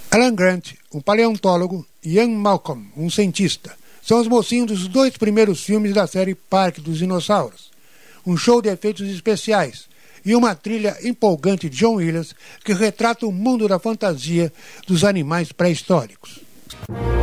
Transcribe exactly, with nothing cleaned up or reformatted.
Alan Grant, um paleontólogo, e Ian Malcolm, um cientista, são os mocinhos dos dois primeiros filmes da série Parque dos Dinossauros. Um show de efeitos especiais e uma trilha empolgante de John Williams que retrata o mundo da fantasia dos animais pré-históricos.